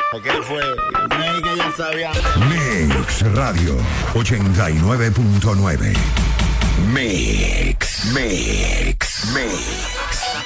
¿Qué fue? Que ya sabía. Mix Radio 89.9. Mix.